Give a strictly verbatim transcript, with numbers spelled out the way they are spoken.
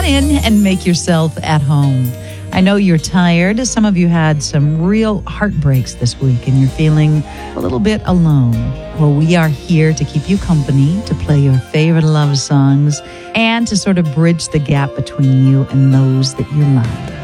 in and make yourself at home. I know you're tired. Some of you had some real heartbreaks this week and you're feeling a little bit alone. Well, we are here to keep you company, to play your favorite love songs, and to sort of bridge the gap between you and those that you love.